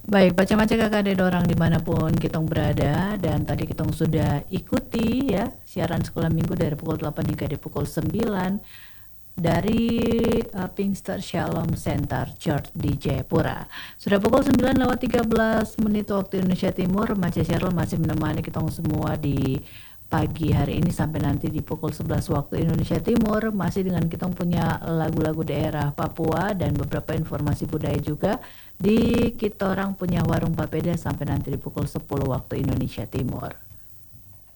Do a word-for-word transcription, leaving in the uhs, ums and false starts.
Baik, macam-macam kakak ada orang dimanapun kitong berada dan tadi kitong sudah ikuti ya siaran sekolah minggu dari pukul delapan hingga di pukul sembilan dari uh, Pinkster Shalom Center Church di Jayapura. Sudah pukul sembilan lewat tiga belas menit waktu Indonesia Timur. Mace Cheryl masih menemani kitong semua di pagi hari ini sampai nanti di pukul sebelas waktu Indonesia Timur, masih dengan kita punya lagu-lagu daerah Papua dan beberapa informasi budaya juga di kita orang punya warung papeda sampai nanti di pukul sepuluh waktu Indonesia Timur.